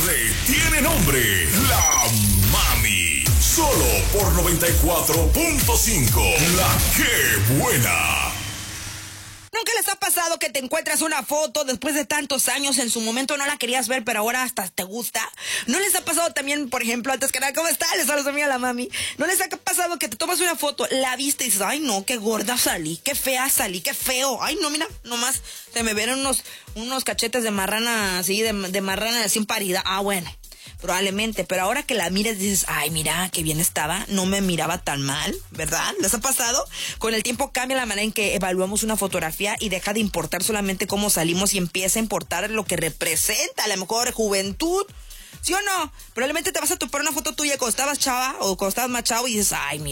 tiene nombre, La Mami. Solo por 94.5. La Que Buena. ¿Nunca les ha pasado que te encuentras una foto después de tantos años? En su momento no la querías ver, pero ahora hasta te gusta. ¿No les ha pasado también, por ejemplo, antes que nada, ¿cómo está? Les saludo a mi La Mami. ¿No les ha pasado que te tomas una foto, la viste y dices, ay no, qué gorda salí, qué fea salí, qué feo? Ay no, mira, nomás se me ven unos cachetes de marrana, así, de marrana sin parida. Ah, bueno. Probablemente, pero ahora que la miras dices, ay, mira, qué bien estaba, no me miraba tan mal, ¿verdad? ¿Les ha pasado? Con el tiempo cambia la manera en que evaluamos una fotografía y deja de importar solamente cómo salimos y empieza a importar lo que representa, a lo mejor juventud, ¿sí o no? Probablemente te vas a topar una foto tuya cuando estabas chava o cuando estabas más chavo y dices, ay, mira.